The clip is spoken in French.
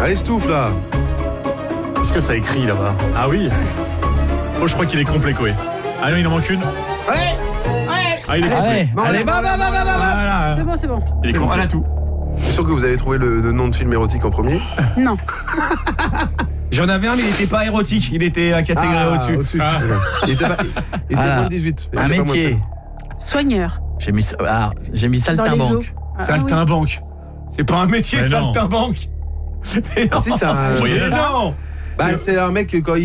Allez, Stouff, là. Est-ce que ça écrit là-bas? Ah oui. Oh, je crois qu'il est complet, Koé. Ah non, il en manque une. Allez. Ah, il est complet. Allez, Voilà. C'est bon. Il est complet. Elle a tout. Je suis sûr que vous avez trouvé le nom de film érotique en premier. Non. J'en avais un, mais il était pas érotique. Il était à catégorie au-dessus. Ah. Très bien. Il était Voilà. moins de 18. Il Un était pas moins de métier. 16. Soigneur. J'ai mis Dans les eaux. saltimbanque. Saltimbanque. C'est pas un métier, Mais non. saltimbanque. Mais non. Ah, si, c'est un... Moyen Mais non. Bah, c'est un mec quand